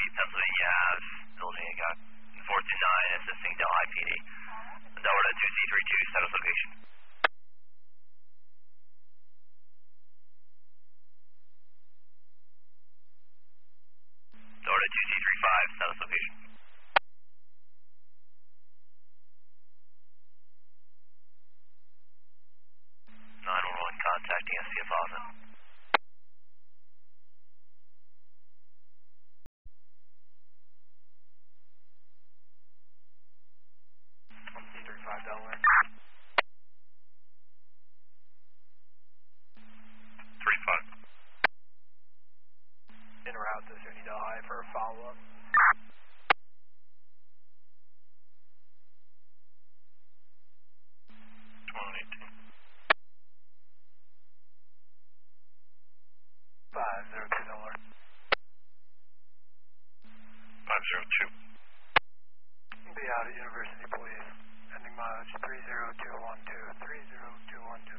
Pennsylvania Ave, building I got 429 assisting Del IPD. Delta 2C32, status location. Delta 2C35, status location. 911 contacting SCF Plaza. Delaware. 35. En route to SUNY Delhi for a follow-up. 118. 502 Delaware. 502. Be out at University Police. Ending mileage 30212, 30212.